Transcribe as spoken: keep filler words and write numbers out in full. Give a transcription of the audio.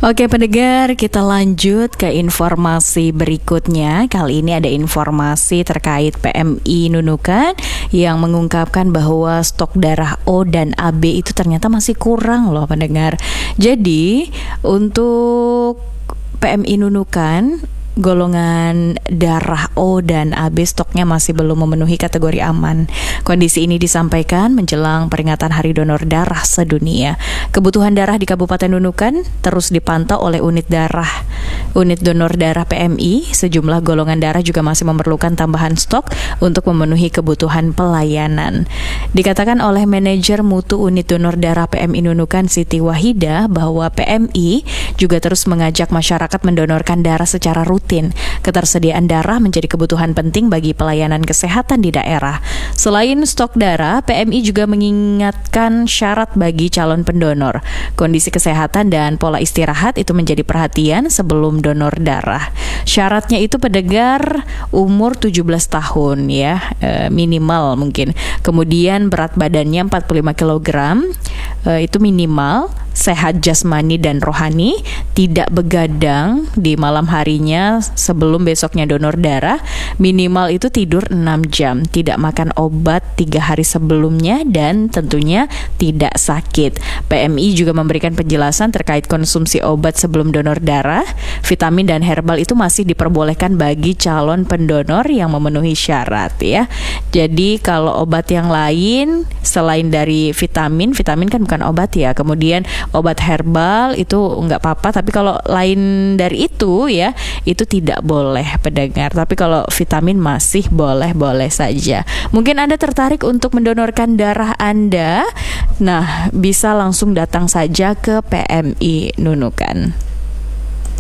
Oke pendengar, kita lanjut ke informasi berikutnya. Kali ini ada informasi terkait P M I Nunukan yang mengungkapkan bahwa stok darah O dan A B itu ternyata masih kurang loh pendengar. Jadi untuk P M I Nunukan, golongan darah O dan A B stoknya masih belum memenuhi kategori aman. Kondisi ini disampaikan menjelang peringatan Hari Donor Darah Sedunia. Kebutuhan darah di Kabupaten Nunukan terus dipantau oleh unit darah unit donor darah P M I. Sejumlah golongan darah juga masih memerlukan tambahan stok untuk memenuhi kebutuhan pelayanan. Dikatakan oleh manajer mutu unit donor darah P M I Nunukan, Siti Wahida, bahwa P M I juga terus mengajak masyarakat mendonorkan darah secara rutin. Ketersediaan darah menjadi kebutuhan penting bagi pelayanan kesehatan di daerah. Selain stok darah, P M I juga mengingatkan syarat bagi calon pendonor. Kondisi kesehatan dan pola istirahat itu menjadi perhatian sebelum donor darah. Syaratnya itu pendengar umur tujuh belas tahun ya, e, minimal mungkin. Kemudian berat badannya empat puluh lima kilogram, e, itu minimal. Sehat jasmani dan rohani, tidak begadang di malam harinya sebelum besoknya donor darah, minimal itu tidur enam jam, tidak makan obat tiga hari sebelumnya, dan tentunya tidak sakit. P M I juga memberikan penjelasan terkait konsumsi obat sebelum donor darah. Vitamin dan herbal itu masih diperbolehkan bagi calon pendonor yang memenuhi syarat ya. Jadi kalau obat yang lain selain dari vitamin, vitamin kan bukan obat ya, kemudian obat herbal itu nggak apa-apa, tapi kalau lain dari itu ya, itu tidak boleh pendengar. Tapi kalau vitamin masih boleh-boleh saja. Mungkin Anda tertarik untuk mendonorkan darah Anda, nah bisa langsung datang saja ke P M I Nunukan.